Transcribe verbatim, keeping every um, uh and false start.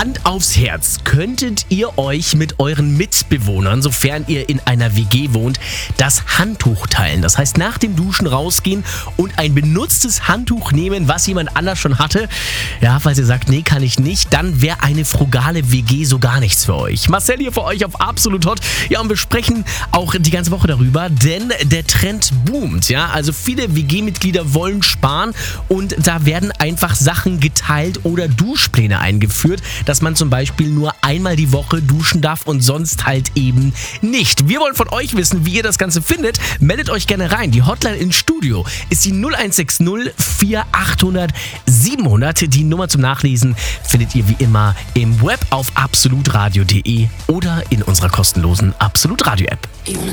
Hand aufs Herz, könntet ihr euch mit euren Mitbewohnern, sofern ihr in einer W G wohnt, das Handtuch teilen? Das heißt, nach dem Duschen rausgehen und ein benutztes Handtuch nehmen, was jemand anders schon hatte. Ja, falls ihr sagt, nee, kann ich nicht, dann wäre eine frugale W G so gar nichts für euch. Marcel hier für euch auf Absolut Hot. Ja, und wir sprechen auch die ganze Woche darüber, denn der Trend boomt. Ja, also viele W G-Mitglieder wollen sparen und da werden einfach Sachen geteilt oder Duschpläne eingeführt, dass man zum Beispiel nur einmal die Woche duschen darf und sonst halt eben nicht. Wir wollen von euch wissen, wie ihr das Ganze findet. Meldet euch gerne rein. Die Hotline ins Studio ist die null eins sechs null vier achthundert siebenhundert. Die Nummer zum Nachlesen findet ihr wie immer im Web auf absolutradio punkt de oder in unserer kostenlosen Absolut Radio App.